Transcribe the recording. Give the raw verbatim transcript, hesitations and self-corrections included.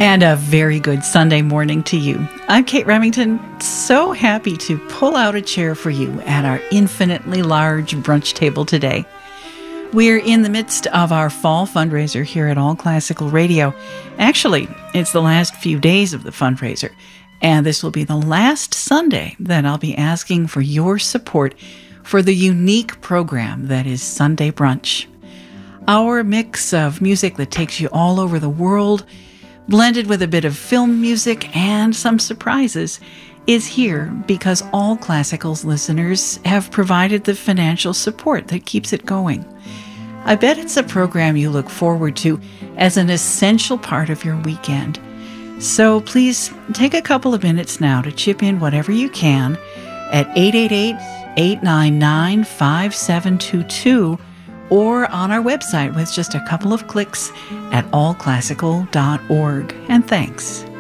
And a very good Sunday morning to you. I'm Kate Remington, so happy to pull out a chair for you at our infinitely large brunch table today. We're in the midst of our fall fundraiser here at All Classical Radio. Actually, it's the last few days of the fundraiser, and this will be the last Sunday that I'll be asking for your support for the unique program that is Sunday Brunch. Our mix of music that takes you all over the world, blended with a bit of film music and some surprises, is here because All Classical's listeners have provided the financial support that keeps it going. I bet it's a program you look forward to as an essential part of your weekend. So please take a couple of minutes now to chip in whatever you can at eight eight eight, eight nine nine, five seven two two or on our website with just a couple of clicks at all classical dot org. And thanks.